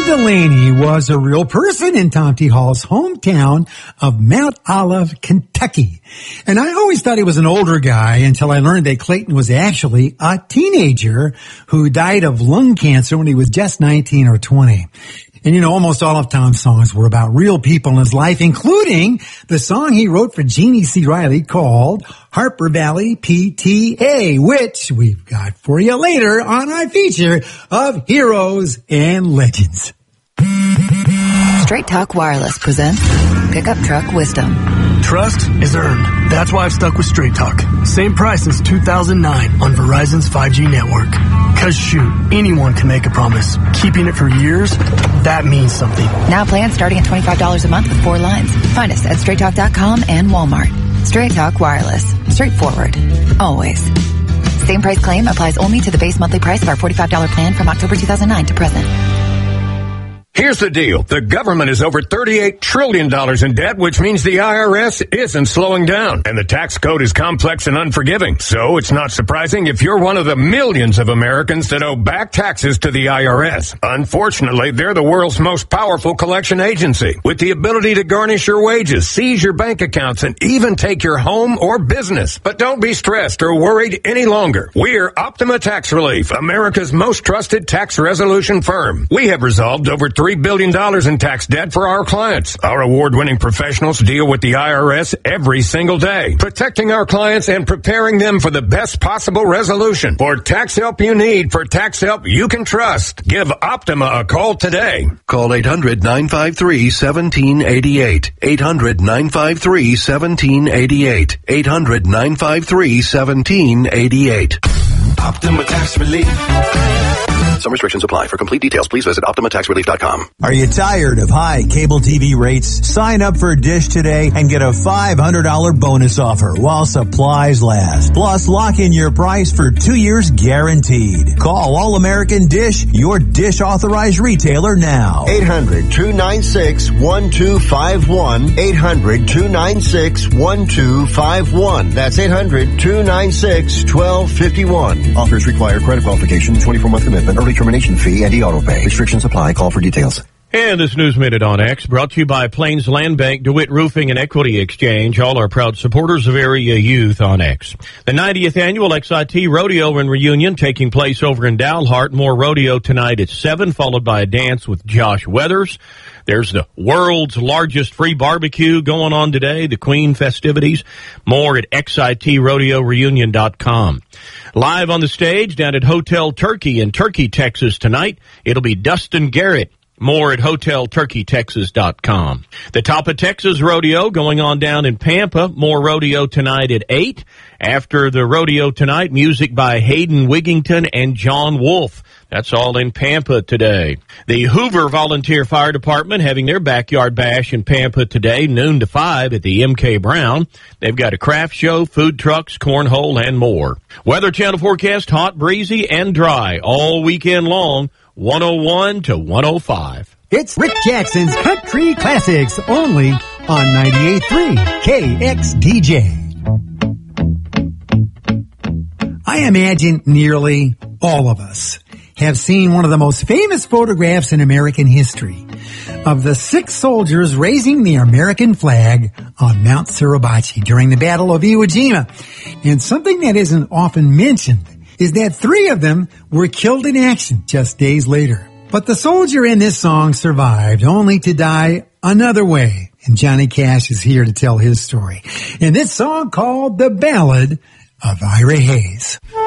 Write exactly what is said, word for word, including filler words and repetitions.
Delaney was a real person in Tom T. Hall's hometown of Mount Olive, Kentucky. And I always thought he was an older guy until I learned that Clayton was actually a teenager who died of lung cancer when he was just nineteen or twenty. And you know, almost all of Tom's songs were about real people in his life, including the song he wrote for Jeannie C. Riley called Harper Valley P T A, which we've got for you later on our feature of Heroes and Legends. Straight Talk Wireless presents Pickup Truck Wisdom. Trust is earned. That's why I've stuck with Straight Talk. Same price since two thousand nine on Verizon's five G network. Cause shoot, anyone can make a promise. Keeping it for years, that means something. Now plans starting at twenty-five dollars a month with four lines. Find us at straight talk dot com and Walmart. Straight Talk Wireless. Straightforward. Always. Same price claim applies only to the base monthly price of our forty-five dollars plan from October two thousand nine to present. Here's the deal. The government is over thirty-eight trillion dollars in debt, which means the I R S isn't slowing down. And the tax code is complex and unforgiving. So it's not surprising if you're one of the millions of Americans that owe back taxes to the I R S. Unfortunately, they're the world's most powerful collection agency, with the ability to garnish your wages, seize your bank accounts, and even take your home or business. But don't be stressed or worried any longer. We're Optima Tax Relief, America's most trusted tax resolution firm. We have resolved over three billion dollars in tax debt for our clients. Our award-winning professionals deal with the I R S every single day, protecting our clients and preparing them for the best possible resolution. For tax help you need, for tax help you can trust, give Optima a call today. Call eight hundred, nine five three, one seven eight eight. eight hundred, nine five three, one seven eight eight. eight hundred, nine five three, one seven eight eight. Optima Tax Relief. Some restrictions apply. For complete details, please visit optima tax relief dot com. Are you tired of high cable T V rates? Sign up for Dish today and get a five hundred dollars bonus offer while supplies last. Plus, lock in your price for two years guaranteed. Call All American Dish, your Dish authorized retailer now. eight hundred, two nine six, one two five one. eight hundred, two nine six, one two five one. That's eight hundred, two nine six, one two five one. Offers require credit qualification, twenty-four month commitment, early termination fee, and e-auto pay. Restrictions apply. Call for details. And this News Minute on X brought to you by Plains Land Bank, DeWitt Roofing, and Equity Exchange, all are proud supporters of area youth on X. The ninetieth annual X I T Rodeo and Reunion taking place over in Dalhart. More rodeo tonight at seven, followed by a dance with Josh Weathers. There's the world's largest free barbecue going on today, the Queen festivities. More at X I T rodeo reunion dot com. Live on the stage down at Hotel Turkey in Turkey, Texas tonight, it'll be Dustin Garrett. More at hotel turkey texas dot com. The Top of Texas Rodeo going on down in Pampa. More rodeo tonight at eight. After the rodeo tonight, music by Hayden Wigington and John Wolfe. That's all in Pampa today. The Hoover Volunteer Fire Department having their backyard bash in Pampa today, noon to five at the M K Brown. They've got a craft show, food trucks, cornhole, and more. Weather Channel forecast, hot, breezy, and dry all weekend long, one oh one to one oh five. It's Rick Jackson's Country Classics, only on ninety-eight point three K X D J. I imagine nearly all of us have seen one of the most famous photographs in American history of the six soldiers raising the American flag on Mount Suribachi during the Battle of Iwo Jima. And something that isn't often mentioned is that three of them were killed in action just days later. But the soldier in this song survived, only to die another way. And Johnny Cash is here to tell his story in this song called The Ballad of Ira Hayes.